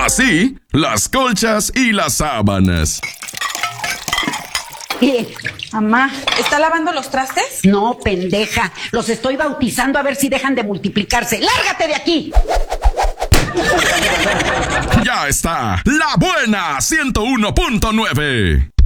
Así, las colchas y las sábanas. Mamá, ¿está lavando los trastes? no, pendeja. Los estoy bautizando a ver si dejan de multiplicarse. ¡Lárgate de aquí! Ya está, La Buena 101.9.